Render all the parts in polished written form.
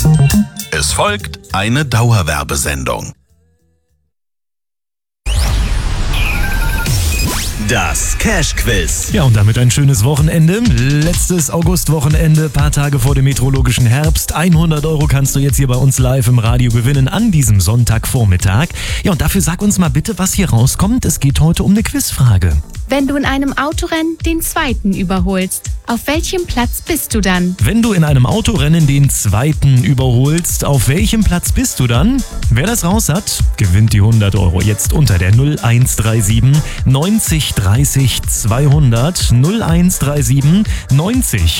Es folgt eine Dauerwerbesendung. Das Cash-Quiz. Ja, und damit ein schönes Wochenende. Letztes Augustwochenende, paar Tage vor dem meteorologischen Herbst. 100 € kannst du jetzt hier bei uns live im Radio gewinnen an diesem Sonntagvormittag. Ja, und dafür sag uns mal bitte, was hier rauskommt. Es geht heute um eine Quizfrage. Wenn du in einem Autorennen den Zweiten überholst, auf welchem Platz bist du dann? Wenn du in einem Autorennen den Zweiten überholst, auf welchem Platz bist du dann? Wer das raus hat, gewinnt die 100 € jetzt unter der 0137 90 30 200 0137 90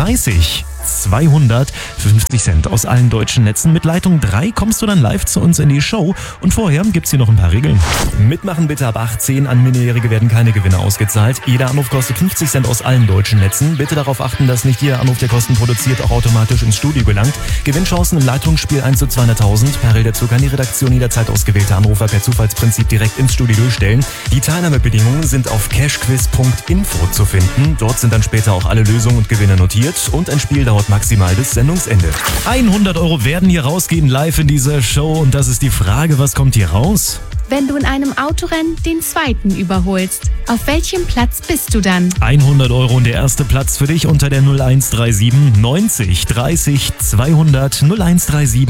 30 200, 50 Cent aus allen deutschen Netzen. Mit Leitung 3 kommst du dann live zu uns in die Show. Und vorher gibt's hier noch ein paar Regeln. Mitmachen bitte ab 18. An Minderjährige werden keine Gewinne ausgezahlt. Jeder Anruf kostet 50 Cent aus allen deutschen Netzen. Bitte darauf achten, dass nicht jeder Anruf, der Kosten produziert, auch automatisch ins Studio gelangt. Gewinnchancen im Leitungsspiel 1 zu 200.000. Parallel dazu kann die Redaktion jederzeit ausgewählte Anrufer per Zufallsprinzip direkt ins Studio durchstellen. Die Teilnahmebedingungen sind auf cashquiz.info zu finden. Dort sind dann später auch alle Lösungen und Gewinne notiert. Und ein Spiel dauert maximal bis Sendungsende. 100 € werden hier rausgehen live in dieser Show. Und das ist die Frage, was kommt hier raus? Wenn du in einem Autorennen den Zweiten überholst, auf welchem Platz bist du dann? 100 € und der erste Platz für dich unter der 0137 90 30 200 0137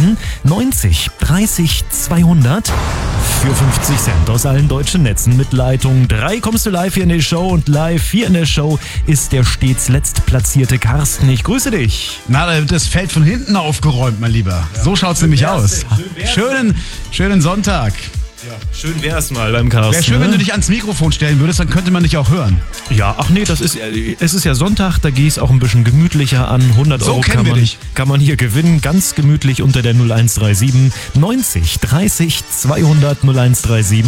90 30 200 für 50 Cent aus allen deutschen Netzen. Mit Leitung 3 kommst du live hier in die Show und live hier in der Show ist der stets letztplatzierte Carsten. Ich grüße dich. Na, das Feld von hinten aufgeräumt, mein Lieber. Ja. So schaut's nämlich aus. Schönen Sonntag. Ja, schön wär's mal beim Carsten. Wäre schön, wenn du dich ans Mikrofon stellen würdest, dann könnte man dich auch hören. Ja, ach nee, es ist ja Sonntag, da gehe ich auch ein bisschen gemütlicher an. 100 so € kann man hier gewinnen, ganz gemütlich unter der 0137 90 30 200 0137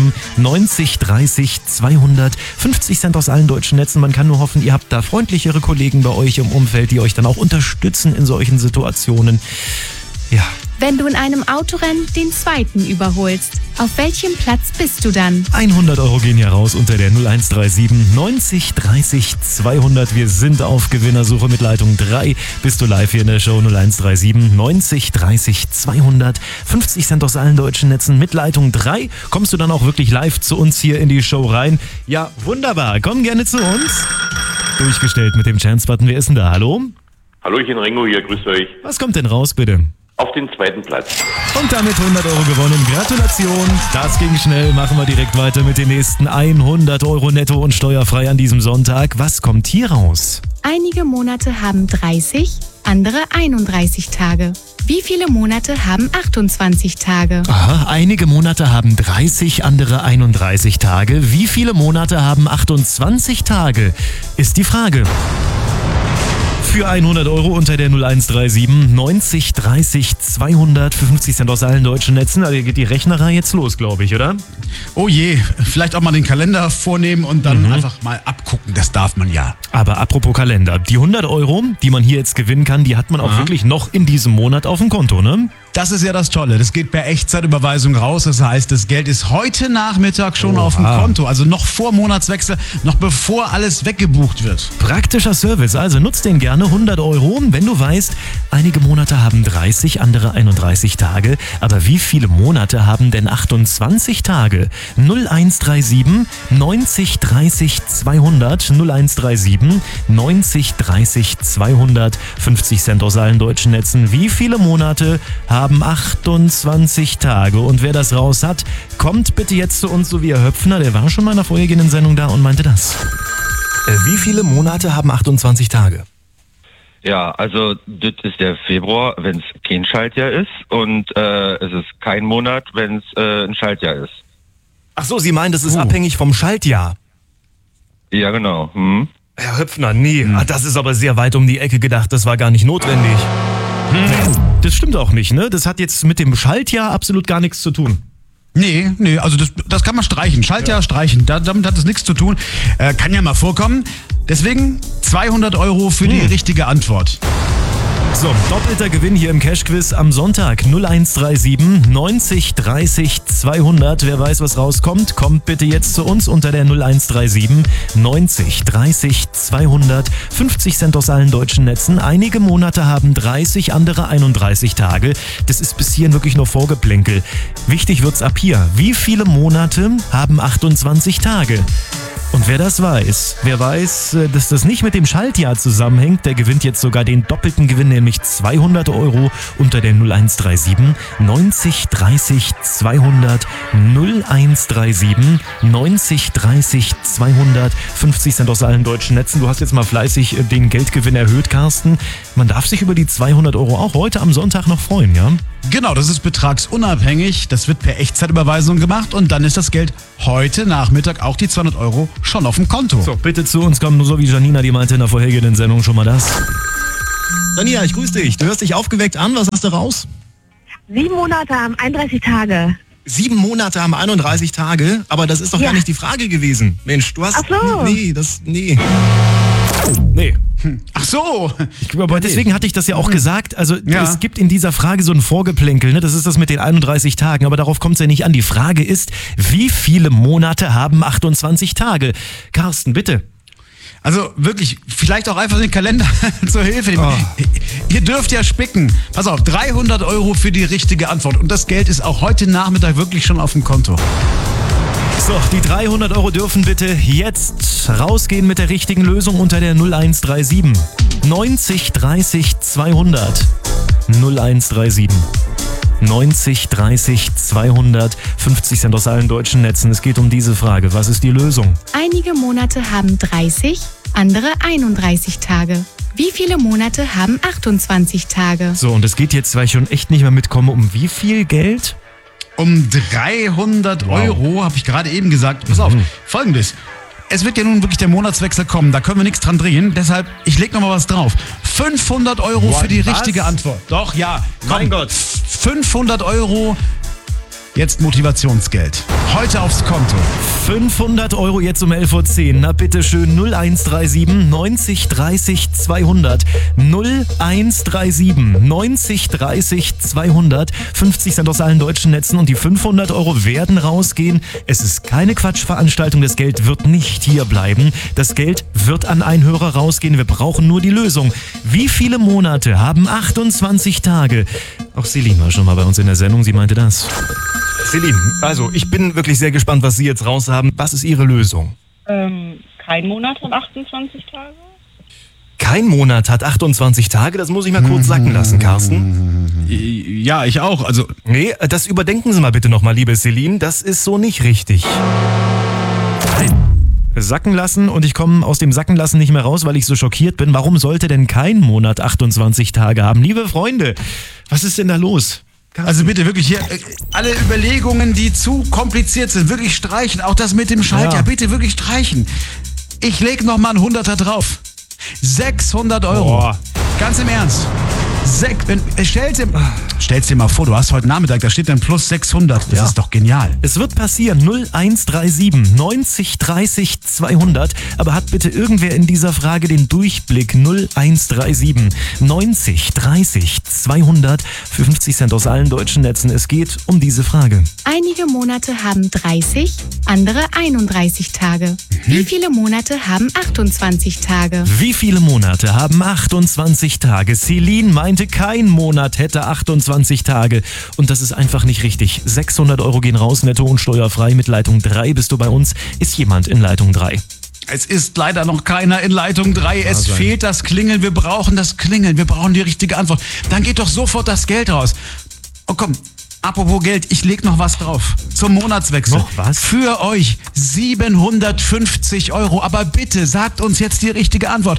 90 30 200. 50 Cent aus allen deutschen Netzen. Man kann nur hoffen, ihr habt da freundlichere Kollegen bei euch im Umfeld, die euch dann auch unterstützen in solchen Situationen. Ja. Wenn du in einem Autorennen den Zweiten überholst, auf welchem Platz bist du dann? 100 € gehen hier raus unter der 0137 90 30 200. Wir sind auf Gewinnersuche mit Leitung 3. Bist du live hier in der Show 0137 90 30 200. 50 Cent aus allen deutschen Netzen. Mit Leitung 3 kommst du dann auch wirklich live zu uns hier in die Show rein. Ja, wunderbar. Komm gerne zu uns. Durchgestellt mit dem Chance-Button. Wer ist denn da? Hallo? Hallöchen, Ringo hier, grüßt euch. Was kommt denn raus, bitte? Auf den zweiten Platz. Und damit 100 € gewonnen. Gratulation. Das ging schnell. Machen wir direkt weiter mit den nächsten 100 € netto und steuerfrei an diesem Sonntag. Was kommt hier raus? Einige Monate haben 30, andere 31 Tage. Wie viele Monate haben 28 Tage? Aha, einige Monate haben 30, andere 31 Tage. Wie viele Monate haben 28 Tage? Ist die Frage. Für 100 € unter der 0137 90 30 200 für 50 Cent aus allen deutschen Netzen. Also geht die Rechnerei jetzt los, glaube ich, oder? Oh je, vielleicht auch mal den Kalender vornehmen und dann einfach mal abgucken. Das darf man ja. Aber apropos Kalender, die 100 €, die man hier jetzt gewinnen kann, die hat man auch wirklich noch in diesem Monat auf dem Konto, ne? Das ist ja das Tolle. Das geht per Echtzeitüberweisung raus. Das heißt, das Geld ist heute Nachmittag schon auf dem Konto. Also noch vor Monatswechsel, noch bevor alles weggebucht wird. Praktischer Service. Also nutzt den gerne. 100 €, wenn du weißt, einige Monate haben 30, andere 31 Tage. Aber wie viele Monate haben denn 28 Tage? 0137 90 30 200 0137 90 30 200. 50 Cent aus allen deutschen Netzen. Wie viele Monate haben 28 Tage? Und wer das raus hat, kommt bitte jetzt zu uns, so wie Herr Höpfner. Der war schon mal in der vorhergehenden Sendung da und meinte das. Wie viele Monate haben 28 Tage? Ja, also das ist der Februar, wenn es kein Schaltjahr ist, und es ist kein Monat, wenn es ein Schaltjahr ist. Ach so, Sie meinen, das ist abhängig vom Schaltjahr? Ja, genau. Herr Höpfner, nee, das ist aber sehr weit um die Ecke gedacht, das war gar nicht notwendig. Das stimmt auch nicht, ne? Das hat jetzt mit dem Schaltjahr absolut gar nichts zu tun. Nee, also das kann man streichen. Schaltjahr streichen, damit hat es nichts zu tun. Kann ja mal vorkommen. Deswegen 200 € für die richtige Antwort. So, doppelter Gewinn hier im Cash-Quiz am Sonntag. 0137 90 30 200. Wer weiß, was rauskommt, kommt bitte jetzt zu uns unter der 0137 90 30 200. 50 Cent aus allen deutschen Netzen. Einige Monate haben 30, andere 31 Tage. Das ist bis hierhin wirklich nur Vorgeplänkel. Wichtig wird's ab hier. Wie viele Monate haben 28 Tage? Und wer das weiß, wer weiß, dass das nicht mit dem Schaltjahr zusammenhängt, der gewinnt jetzt sogar den doppelten Gewinn, nämlich 200 € unter der 0137 90 30 200 0137 90 30 200 50 Cent aus allen deutschen Netzen. Du hast jetzt mal fleißig den Geldgewinn erhöht, Carsten. Man darf sich über die 200 € auch heute am Sonntag noch freuen, ja? Genau, das ist betragsunabhängig. Das wird per Echtzeitüberweisung gemacht und dann ist das Geld heute Nachmittag, auch die 200 € schon auf dem Konto. So, bitte zu uns kommen, so wie Janina, die meinte in der vorhergehenden Sendung schon mal das. Janina, ich grüße dich. Du hörst dich aufgeweckt an. Was hast du raus? 7 Monate haben 31 Tage. 7 Monate haben 31 Tage, aber das ist doch gar nicht die Frage gewesen. Mensch, du hast... Ach so. Nee. Ach so. Aber deswegen hatte ich das ja auch gesagt. Also es gibt in dieser Frage so ein Vorgeplänkel, ne? Das ist das mit den 31 Tagen, aber darauf kommt es ja nicht an. Die Frage ist, wie viele Monate haben 28 Tage? Carsten, bitte. Also wirklich, vielleicht auch einfach den Kalender zur Hilfe nehmen. Ihr dürft ja spicken. Pass auf, 300 € für die richtige Antwort. Und das Geld ist auch heute Nachmittag wirklich schon auf dem Konto. So, die 300 € dürfen bitte jetzt rausgehen mit der richtigen Lösung unter der 0137 90 30 200 0137 90 30 200 50 Cent aus allen deutschen Netzen. Es geht um diese Frage. Was ist die Lösung? Einige Monate haben 30, andere 31 Tage. Wie viele Monate haben 28 Tage? So, und es geht jetzt, weil ich schon echt nicht mehr mitkomme, um wie viel Geld? Um 300 €, habe ich gerade eben gesagt. Pass auf, Folgendes. Es wird ja nun wirklich der Monatswechsel kommen, da können wir nichts dran drehen. Deshalb, ich leg noch mal was drauf. 500 € für die richtige Antwort. Doch, ja. Komm, Mein Gott. 500 €. Jetzt Motivationsgeld. Heute aufs Konto. 500 € jetzt um 11.10 Uhr. Na bitteschön, 0137 90 30 200. 0137 90 30 200. 50 Cent aus allen deutschen Netzen und die 500 € werden rausgehen. Es ist keine Quatschveranstaltung, das Geld wird nicht hier bleiben. Das Geld wird an einen Hörer rausgehen. Wir brauchen nur die Lösung. Wie viele Monate haben 28 Tage? Auch Celine war schon mal bei uns in der Sendung, sie meinte das. Celine, also ich bin wirklich sehr gespannt, was Sie jetzt raus haben. Was ist Ihre Lösung? Kein Monat hat 28 Tage. Kein Monat hat 28 Tage? Das muss ich mal kurz sacken lassen, Carsten. Ja, ich auch. Also Nee, das überdenken Sie mal bitte nochmal, liebe Celine. Das ist so nicht richtig. Sacken lassen und ich komme aus dem Sacken lassen nicht mehr raus, weil ich so schockiert bin. Warum sollte denn kein Monat 28 Tage haben? Liebe Freunde, was ist denn da los? Also bitte wirklich hier, alle Überlegungen, die zu kompliziert sind, wirklich streichen. Auch das mit dem Schaltjahr, bitte wirklich streichen. Ich leg noch mal einen 100er drauf. 600 €. Boah. Ganz im Ernst. Stell's dir mal vor, du hast heute Nachmittag, da steht dann plus 600. Das ist doch genial. Es wird passieren, 0137 90 30 200, aber hat bitte irgendwer in dieser Frage den Durchblick 0137 90 30 200 für 50 Cent aus allen deutschen Netzen. Es geht um diese Frage. Einige Monate haben 30, andere 31 Tage. Wie viele Monate haben 28 Tage? Wie viele Monate haben 28 Tage? Celine meinte, kein Monat hätte 28 Tage. Und das ist einfach nicht richtig. 600 € gehen raus, netto und steuerfrei. Mit Leitung 3 bist du bei uns. Ist jemand in Leitung 3? Es ist leider noch keiner in Leitung 3. Es fehlt das Klingeln. Wir brauchen das Klingeln. Wir brauchen die richtige Antwort. Dann geht doch sofort das Geld raus. Oh komm, apropos Geld, ich leg noch was drauf. Zum Monatswechsel. Noch was? Für euch 750 €. Aber bitte sagt uns jetzt die richtige Antwort.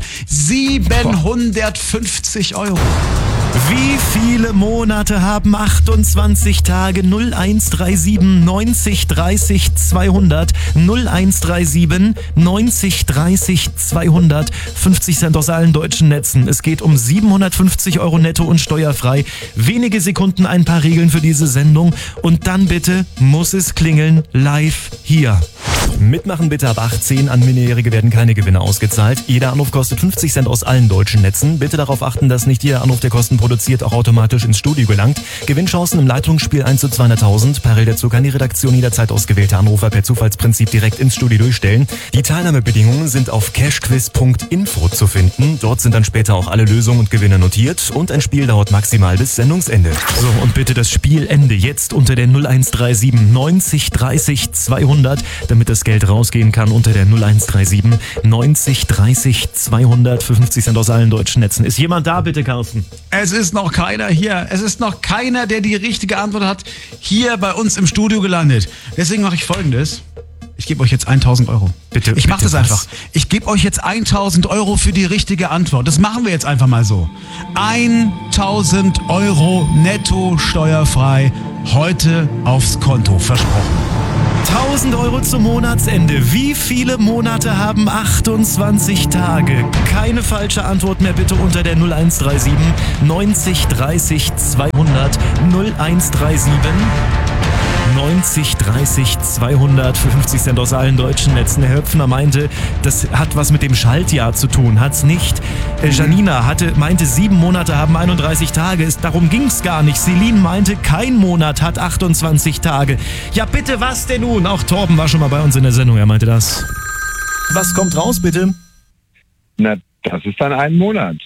750 €. Wie viele Monate haben 28 Tage? 0137 90 30 200. 0137 90 30 200. 50 Cent aus allen deutschen Netzen. Es geht um 750 € netto und steuerfrei. Wenige Sekunden, ein paar Regeln für diese Sendung. Und dann bitte muss es klingeln live hier. Mitmachen bitte ab 18. An Minderjährige werden keine Gewinne ausgezahlt. Jeder Anruf kostet 50 Cent aus allen deutschen Netzen. Bitte darauf achten, dass nicht jeder Anruf, der Kosten produziert, auch automatisch ins Studio gelangt. Gewinnchancen im Leitungsspiel 1 zu 200.000. Parallel dazu kann die Redaktion jederzeit ausgewählte Anrufer per Zufallsprinzip direkt ins Studio durchstellen. Die Teilnahmebedingungen sind auf cashquiz.info zu finden. Dort sind dann später auch alle Lösungen und Gewinne notiert. Und ein Spiel dauert maximal bis Sendungsende. So, und bitte das Spielende jetzt unter der 0137 90 30 200, damit das Geld rausgehen kann unter der 0137 90 30 200 für 50 Cent aus allen deutschen Netzen. Ist jemand da, bitte, Carsten? Es ist noch keiner hier. Es ist noch keiner, der die richtige Antwort hat, hier bei uns im Studio gelandet. Deswegen mache ich Folgendes. Ich gebe euch jetzt 1.000 Euro. Bitte. Ich mache das was? einfach. Ich gebe euch jetzt 1.000 Euro für die richtige Antwort. Das machen wir jetzt einfach mal so. 1.000 Euro netto steuerfrei heute aufs Konto. Versprochen. 1000 Euro zum Monatsende. Wie viele Monate haben 28 Tage? Keine falsche Antwort mehr bitte unter der 0137 90 30 200 0137 90 30 200 für 50 Cent aus allen deutschen Netzen. Herr Höpfner meinte, das hat was mit dem Schaltjahr zu tun. Hat's nicht. Janina meinte, 7 Monate haben 31 Tage. Darum ging's gar nicht. Celine meinte, kein Monat hat 28 Tage. Ja bitte, was denn nun? Auch Torben war schon mal bei uns in der Sendung. Er meinte das. Was kommt raus, bitte? Na, das ist dann ein Monat.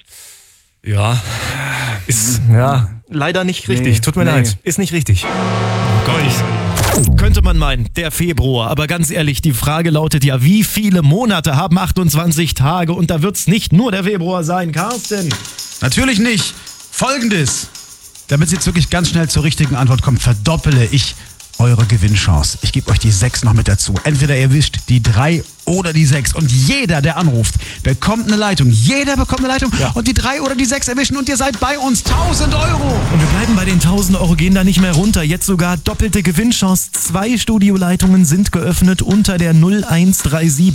Ja, ist leider nicht richtig. Tut mir leid. Ist nicht richtig. Oh Gott. Könnte man meinen, der Februar. Aber ganz ehrlich, die Frage lautet ja, wie viele Monate haben 28 Tage? Und da wird's nicht nur der Februar sein, Carsten. Natürlich nicht. Folgendes. Damit es jetzt wirklich ganz schnell zur richtigen Antwort kommt, verdoppele ich eure Gewinnchance. Ich gebe euch die 6 noch mit dazu. Entweder ihr erwischt die 3 oder die 6. Und jeder, der anruft, bekommt eine Leitung. Jeder bekommt eine Leitung. Ja. Und die 3 oder die 6 erwischen und ihr seid bei uns. 1.000 Euro. Und wir bleiben bei den 1.000 Euro, gehen da nicht mehr runter. Jetzt sogar doppelte Gewinnchance. 2 Studioleitungen sind geöffnet unter der 0137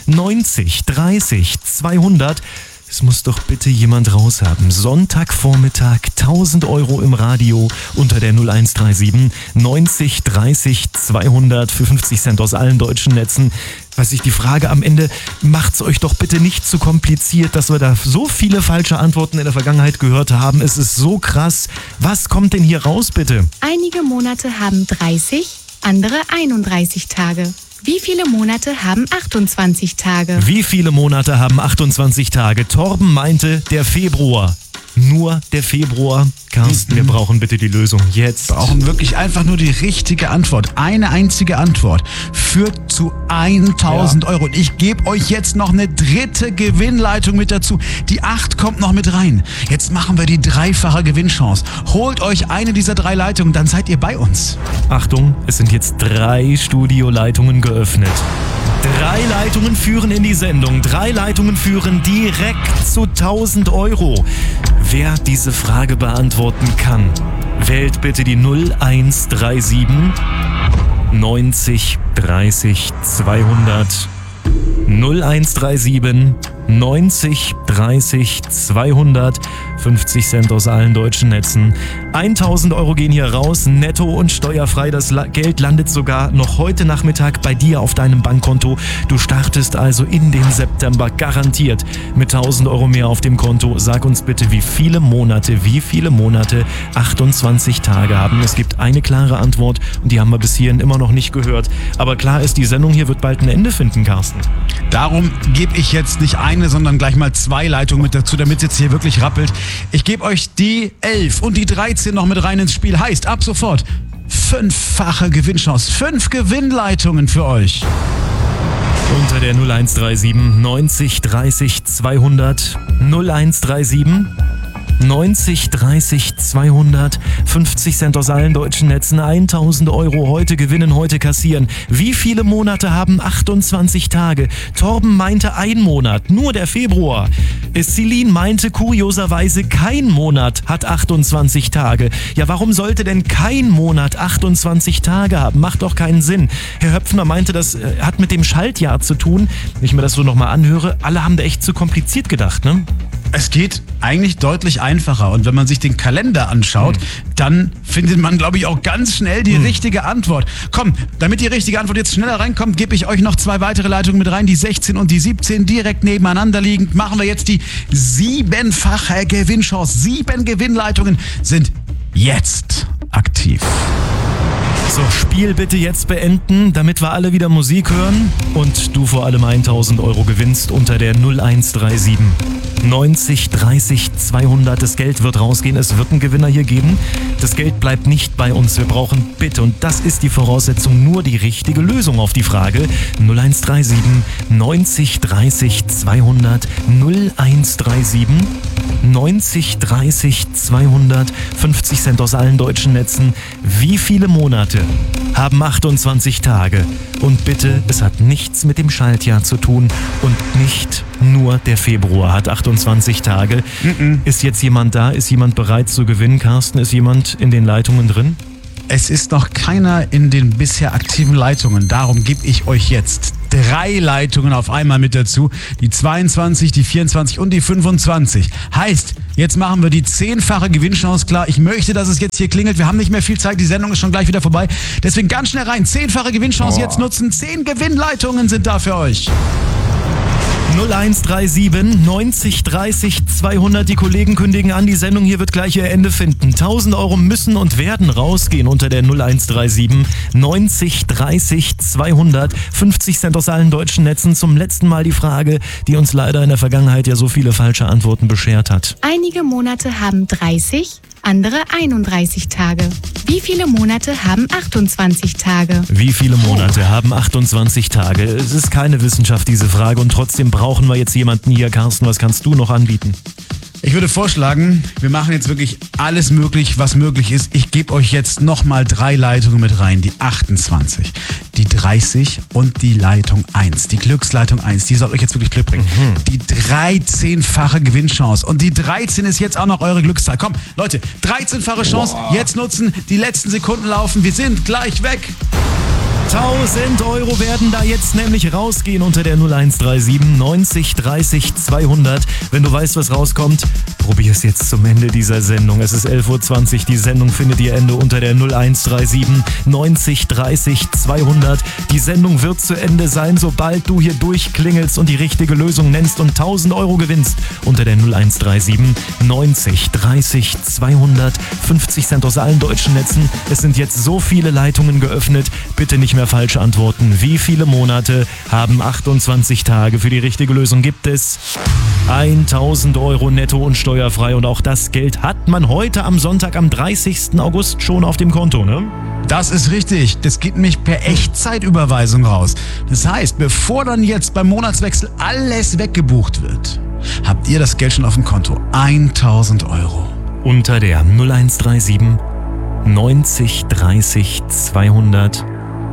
90 30 200. Es muss doch bitte jemand raushaben. Sonntagvormittag 1.000 Euro im Radio unter der 0137 90 30 200 für 50 Cent aus allen deutschen Netzen. Weiß ich, die Frage am Ende, macht's euch doch bitte nicht zu kompliziert, dass wir da so viele falsche Antworten in der Vergangenheit gehört haben. Es ist so krass. Was kommt denn hier raus, bitte? Einige Monate haben 30, andere 31 Tage. Wie viele Monate haben 28 Tage? Wie viele Monate haben 28 Tage? Torben meinte, der Februar. Nur der Februar. Carsten, wir brauchen bitte die Lösung jetzt. Wir brauchen wirklich einfach nur die richtige Antwort. Eine einzige Antwort führt zu 1.000 Euro. Und ich gebe euch jetzt noch eine dritte Gewinnleitung mit dazu. Die 8 kommt noch mit rein. Jetzt machen wir die dreifache Gewinnchance. Holt euch eine dieser 3 Leitungen, dann seid ihr bei uns. Achtung, es sind jetzt 3 Studioleitungen geöffnet. 3 Leitungen führen in die Sendung. 3 Leitungen führen direkt zu 1.000 Euro. Wer diese Frage beantworten kann, wählt bitte die 0137 90 30 200. 0137 90 30 200. 50 Cent aus allen deutschen Netzen. 1.000 Euro gehen hier raus, netto und steuerfrei. Das Geld landet sogar noch heute Nachmittag bei dir auf deinem Bankkonto. Du startest also in den September garantiert mit 1.000 Euro mehr auf dem Konto. Sag uns bitte, wie viele Monate 28 Tage haben. Es gibt eine klare Antwort und die haben wir bis hierhin immer noch nicht gehört. Aber klar ist, die Sendung hier wird bald ein Ende finden, Carsten. Darum gebe ich jetzt nicht eine, sondern gleich mal 2 Leitungen mit dazu, damit es jetzt hier wirklich rappelt. Ich gebe euch die 11 und die 13 noch mit rein ins Spiel. Heißt, ab sofort 5-fache Gewinnchance. 5 Gewinnleitungen für euch. Unter der 0137 90 30 200. 0137 90 30 200. 50 Cent aus allen deutschen Netzen. 1.000 Euro heute gewinnen, heute kassieren. Wie viele Monate haben 28 Tage? Torben meinte 1 Monat, nur der Februar. Celine meinte kurioserweise, kein Monat hat 28 Tage. Ja, warum sollte denn kein Monat 28 Tage haben? Macht doch keinen Sinn. Herr Höpfner meinte, das hat mit dem Schaltjahr zu tun. Wenn ich mir das so nochmal anhöre, alle haben da echt zu kompliziert gedacht, ne? Es geht eigentlich deutlich einfacher. Und wenn man sich den Kalender anschaut, dann findet man, glaube ich, auch ganz schnell die richtige Antwort. Komm, damit die richtige Antwort jetzt schneller reinkommt, gebe ich euch noch 2 weitere Leitungen mit rein. Die 16 und die 17 direkt nebeneinander liegend. Machen wir jetzt die 7-fache Gewinnchance. 7 Gewinnleitungen sind jetzt aktiv. So, Spiel bitte jetzt beenden, damit wir alle wieder Musik hören und du vor allem 1.000 Euro gewinnst unter der 0137 90 30 200. Das Geld wird rausgehen, es wird einen Gewinner hier geben. Das Geld bleibt nicht bei uns. Wir brauchen bitte, und das ist die Voraussetzung, nur die richtige Lösung auf die Frage. 0137 90 30 200 0137 90 30 200, 50 Cent aus allen deutschen Netzen. Wie viele Monate haben 28 Tage? Und bitte, es hat nichts mit dem Schaltjahr zu tun und nicht nur der Februar hat 28 Tage. Ist jetzt jemand da? Ist jemand bereit zu gewinnen, Carsten? Ist jemand in den Leitungen drin? Es ist noch keiner in den bisher aktiven Leitungen. Darum gebe ich euch jetzt 3 Leitungen auf einmal mit dazu. Die 22, die 24 und die 25. Heißt, jetzt machen wir die 10-fache Gewinnchance klar. Ich möchte, dass es jetzt hier klingelt. Wir haben nicht mehr viel Zeit. Die Sendung ist schon gleich wieder vorbei. Deswegen ganz schnell rein. 10-fache Gewinnchance jetzt nutzen. 10 Gewinnleitungen sind da für euch. 0137 90 30 200. Die Kollegen kündigen an, die Sendung hier wird gleich ihr Ende finden. 1.000 Euro müssen und werden rausgehen unter der 0137 90 30 200. 50 Cent aus allen deutschen Netzen. Zum letzten Mal die Frage, die uns leider in der Vergangenheit ja so viele falsche Antworten beschert hat. Einige Monate haben 30, andere 31 Tage. Wie viele Monate haben 28 Tage? Wie viele Monate haben 28 Tage? Es ist keine Wissenschaft, diese Frage, und trotzdem brauchen wir jetzt jemanden hier. Carsten, was kannst du noch anbieten? Ich würde vorschlagen, wir machen jetzt wirklich alles möglich, was möglich ist. Ich gebe euch jetzt nochmal 3 Leitungen mit rein. Die 28, die 30 und die Leitung 1. Die Glücksleitung 1, die soll euch jetzt wirklich Glück bringen. Die 13-fache Gewinnchance. Und die 13 ist jetzt auch noch eure Glückszahl. Komm, Leute, 13-fache Chance. Jetzt nutzen. Die letzten Sekunden laufen. Wir sind gleich weg. 1.000 Euro werden da jetzt nämlich rausgehen unter der 0137 90 30 200. Wenn du weißt, was rauskommt, probier es jetzt zum Ende dieser Sendung. Es ist 11.20 Uhr. Die Sendung findet ihr Ende unter der 0137 90 30 200. Die Sendung wird zu Ende sein, sobald du hier durchklingelst und die richtige Lösung nennst und 1.000 Euro gewinnst unter der 0137 90 30 200. 50 Cent aus allen deutschen Netzen. Es sind jetzt so viele Leitungen geöffnet. Bitte nicht mehr falsche Antworten. Wie viele Monate haben 28 Tage? Für die richtige Lösung gibt es 1.000 Euro netto und steuerfrei. Und auch das Geld hat man heute am Sonntag, am 30. August schon auf dem Konto, ne? Das ist richtig. Das geht nämlich per Echtzeitüberweisung raus. Das heißt, bevor dann jetzt beim Monatswechsel alles weggebucht wird, habt ihr das Geld schon auf dem Konto. 1.000 Euro. Unter der 0137 90 30 200.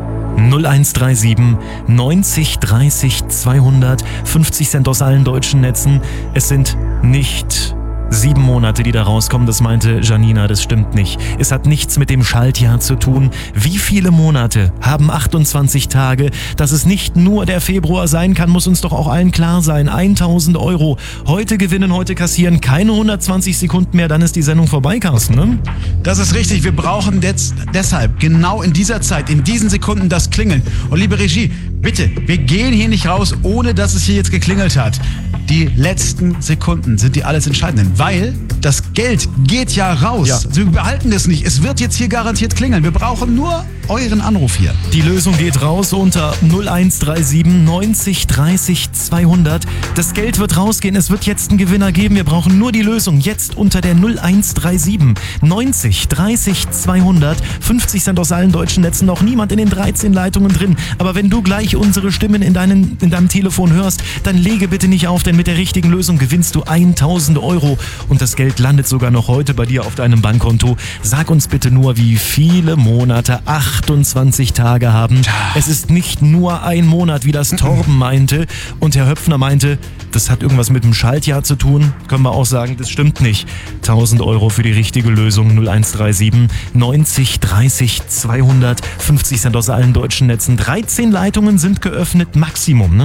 0137 90 30 200. 50 Cent aus allen deutschen Netzen. Es sind nicht 7 Monate, die da rauskommen, das meinte Janina, das stimmt nicht. Es hat nichts mit dem Schaltjahr zu tun. Wie viele Monate haben 28 Tage? Dass es nicht nur der Februar sein kann, muss uns doch auch allen klar sein. 1.000 Euro. Heute gewinnen, heute kassieren. Keine 120 Sekunden mehr, dann ist die Sendung vorbei, Carsten, ne? Das ist richtig. Wir brauchen jetzt deshalb genau in dieser Zeit, in diesen Sekunden das Klingeln. Und liebe Regie, bitte, wir gehen hier nicht raus, ohne dass es hier jetzt geklingelt hat. Die letzten Sekunden sind die alles Entscheidenden, weil das Geld geht ja raus. Ja. Wir behalten das nicht. Es wird jetzt hier garantiert klingeln. Wir brauchen nur euren Anruf hier. Die Lösung geht raus unter 0137 90 30 200. Das Geld wird rausgehen. Es wird jetzt einen Gewinner geben. Wir brauchen nur die Lösung jetzt unter der 0137 90 30 200. 50 Cent aus allen deutschen Netzen. Noch niemand in den 13 Leitungen drin. Aber wenn du gleich unsere Stimmen in deinem Telefon hörst, dann lege bitte nicht auf, denn mit der richtigen Lösung gewinnst du 1.000 Euro. Und das Geld landet sogar noch heute bei dir auf deinem Bankkonto. Sag uns bitte nur, wie viele Monate 28 Tage haben. Es ist nicht nur ein Monat, wie das Torben meinte. Und Herr Höpfner meinte, das hat irgendwas mit dem Schaltjahr zu tun. Können wir auch sagen, das stimmt nicht. 1.000 Euro für die richtige Lösung. 0137 90 30 200. 50 Cent aus allen deutschen Netzen. 13 Leitungen sind geöffnet, Maximum, ne?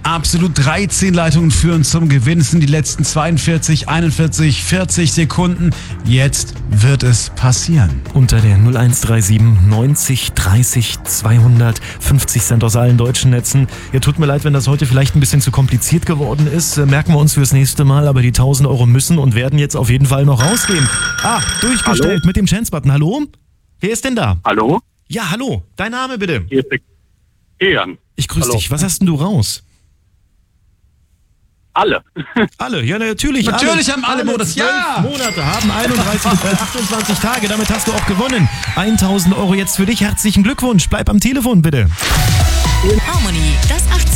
Absolut 13 Leitungen führen zum Gewinn. Es sind die letzten 42, 41, 40 Sekunden. Jetzt wird es passieren. Unter der 0137 90 30 200, 50 Cent aus allen deutschen Netzen. Ja, tut mir leid, wenn das heute vielleicht ein bisschen zu kompliziert geworden ist. Merken wir uns fürs nächste Mal, aber die 1000 Euro müssen und werden jetzt auf jeden Fall noch rausgehen. Durchgestellt mit dem Chance-Button. Hallo? Wer ist denn da? Hallo? Ja, hallo. Dein Name bitte. Hier ist der Kian. Ich grüße Hallo. dich. Was hast denn du raus? Alle. Alle, ja natürlich. Natürlich haben alle Monate. 12 Monate haben 28 Tage. Damit hast du auch gewonnen. 1000 Euro jetzt für dich. Herzlichen Glückwunsch. Bleib am Telefon bitte. Harmony, das 80